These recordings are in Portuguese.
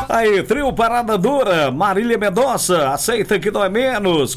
Aí, trio Parada Dura, Marília Mendonça, aceita que dói menos,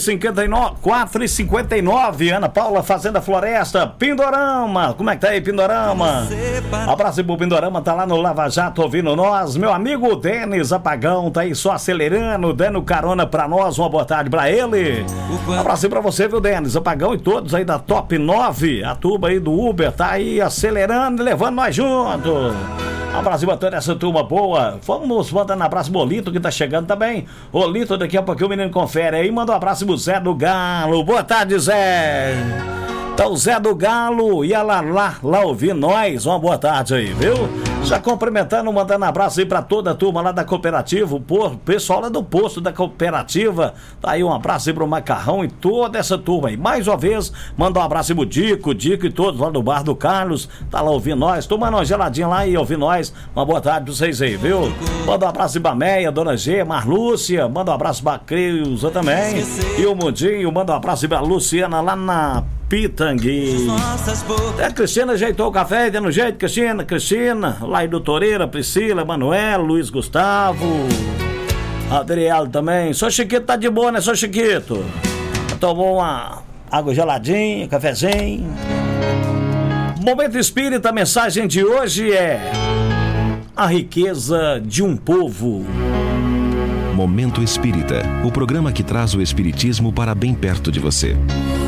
4h59, Ana Paula, Fazenda Floresta, Pindorama, como é que tá aí, Pindorama? Abraço pro Pindorama, tá lá no Lava Jato ouvindo nós, meu amigo Denis Apagão, tá aí só acelerando, dando carona pra nós, uma boa tarde pra ele. Abraço pra você, viu, Denis Apagão, e todos aí da Top 9, a turma aí do Uber, tá aí acelerando e levando nós junto. Abraço pra toda essa turma boa. Vamos mandando abraço pro Olito que tá chegando também. Olito, daqui a pouquinho o menino confere aí. Manda um abraço pro Zé do Galo. Boa tarde, Zé. Tá o Zé do Galo e a lá ouvindo nós. Uma boa tarde aí, viu? Já cumprimentando, mandando abraço aí pra toda a turma lá da cooperativa, o pessoal lá do posto da cooperativa. Tá aí um abraço aí pro Macarrão e toda essa turma aí. Mais uma vez, manda um abraço aí pro Dico e todos lá do bar do Carlos. Tá lá ouvindo nós, tomando uma geladinha lá e ouvindo nós. Uma boa tarde pra vocês aí, viu? Manda um abraço pra Meia, Dona G, Marlúcia. Manda um abraço pra Creuza também. E o Mundinho, manda um abraço pra Luciana lá na Pitangui. A Cristina ajeitou o café, dando jeito, Cristina, lá do Toreira, Priscila, Manuel, Luiz Gustavo, Adriel também. Só Chiquito tá de boa, né, só Chiquito? Tomou uma água geladinha, cafezinho. Momento Espírita, a mensagem de hoje é a riqueza de um povo. Momento Espírita, o programa que traz o espiritismo para bem perto de você.